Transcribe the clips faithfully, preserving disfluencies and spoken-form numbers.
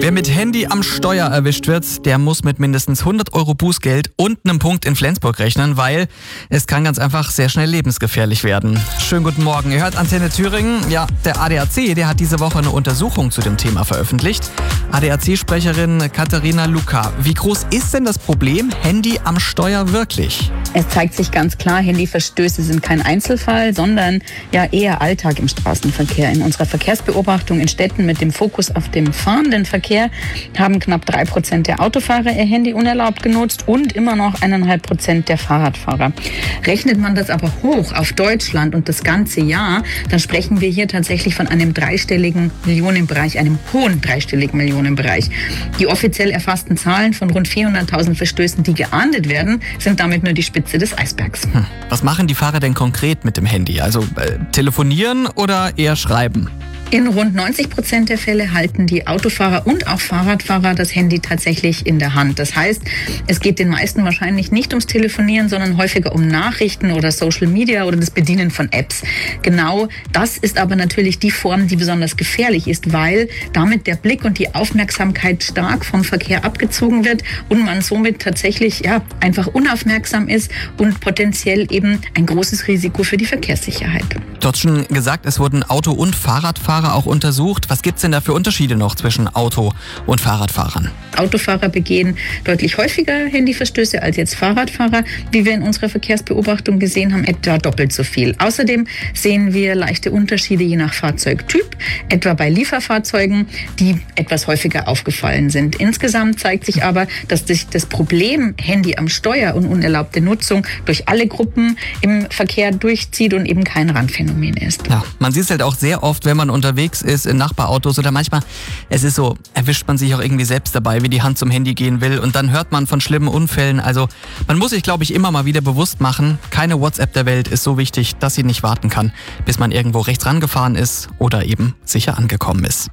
Wer mit Handy am Steuer erwischt wird, der muss mit mindestens hundert Euro Bußgeld und einem Punkt in Flensburg rechnen, weil es kann ganz einfach sehr schnell lebensgefährlich werden. Schönen guten Morgen, ihr hört Antenne Thüringen. Ja, der A D A C, der hat diese Woche eine Untersuchung zu dem Thema veröffentlicht. A D A C-Sprecherin Katharina Luca, wie groß ist denn das Problem Handy am Steuer wirklich? Es zeigt sich ganz klar, Handyverstöße sind kein Einzelfall, sondern ja eher Alltag im Straßenverkehr. In unserer Verkehrsbeobachtung in Städten mit dem Fokus auf dem fahrenden Verkehr haben knapp drei Prozent der Autofahrer ihr Handy unerlaubt genutzt und immer noch eineinhalb Prozent der Fahrradfahrer. Rechnet man das aber hoch auf Deutschland und das ganze Jahr, dann sprechen wir hier tatsächlich von einem dreistelligen Millionenbereich, einem hohen dreistelligen Millionenbereich. Die offiziell erfassten Zahlen von rund vierhunderttausend Verstößen, die geahndet werden, sind damit nur die Spitze des Eisbergs. Hm. Was machen die Fahrer denn konkret mit dem Handy? Also äh, telefonieren oder eher schreiben? In rund neunzig Prozent der Fälle halten die Autofahrer und auch Fahrradfahrer das Handy tatsächlich in der Hand. Das heißt, es geht den meisten wahrscheinlich nicht ums Telefonieren, sondern häufiger um Nachrichten oder Social Media oder das Bedienen von Apps. Genau das ist aber natürlich die Form, die besonders gefährlich ist, weil damit der Blick und die Aufmerksamkeit stark vom Verkehr abgezogen wird und man somit tatsächlich ja einfach unaufmerksam ist und potenziell eben ein großes Risiko für die Verkehrssicherheit. Du hast schon gesagt, es wurden Auto- und Fahrradfahrer auch untersucht. Was gibt es denn da für Unterschiede noch zwischen Auto- und Fahrradfahrern? Autofahrer begehen deutlich häufiger Handyverstöße als jetzt Fahrradfahrer, wie wir in unserer Verkehrsbeobachtung gesehen haben, etwa doppelt so viel. Außerdem sehen wir leichte Unterschiede je nach Fahrzeugtyp, etwa bei Lieferfahrzeugen, die etwas häufiger aufgefallen sind. Insgesamt zeigt sich aber, dass sich das Problem Handy am Steuer und unerlaubte Nutzung durch alle Gruppen im Verkehr durchzieht und eben kein Randphänomen ist. Ja, man sieht es halt auch sehr oft, wenn man unterwegs ist in Nachbarautos oder manchmal, es ist so, erwischt man sich auch irgendwie selbst dabei, wie die Hand zum Handy gehen will und dann hört man von schlimmen Unfällen. Also man muss sich, glaube ich, immer mal wieder bewusst machen, keine WhatsApp der Welt ist so wichtig, dass sie nicht warten kann, bis man irgendwo rechts rangefahren ist oder eben sicher angekommen ist.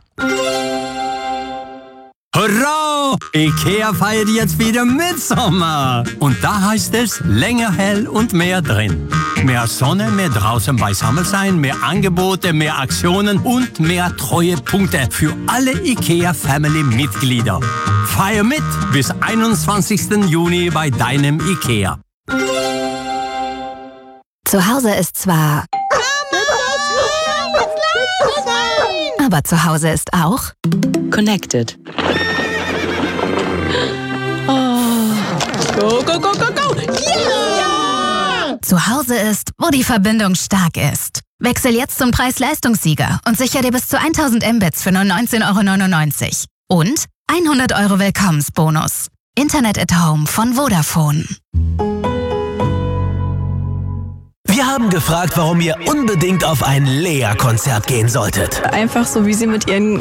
Hurra! IKEA feiert jetzt wieder Mitsommer. Und da heißt es länger hell und mehr drin. Mehr Sonne, mehr draußen beisammen sein, mehr Angebote, mehr Aktionen und mehr Treuepunkte für alle IKEA-Family-Mitglieder. Feier mit bis einundzwanzigsten Juni bei deinem IKEA. Zu Hause ist zwar... Aber zu Hause ist auch... Connected. Go, go, go, go, go! Yeah! Zu Hause ist, wo die Verbindung stark ist. Wechsel jetzt zum Preis-Leistungssieger und sicher dir bis zu tausend Mbits für nur neunzehn Euro neunundneunzig. Und hundert Euro Willkommensbonus. Internet at Home von Vodafone. Wir haben gefragt, warum ihr unbedingt auf ein Lea-Konzert gehen solltet. Einfach so, wie sie mit ihren